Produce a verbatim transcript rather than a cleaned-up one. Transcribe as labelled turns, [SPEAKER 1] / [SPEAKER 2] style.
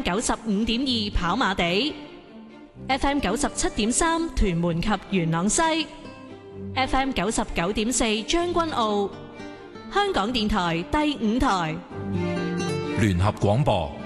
[SPEAKER 1] 九十五點二跑馬地、F M 九十七點三屯門及元朗西、F M 九十九點四將軍澳。香港電台第五台
[SPEAKER 2] 聯合廣播。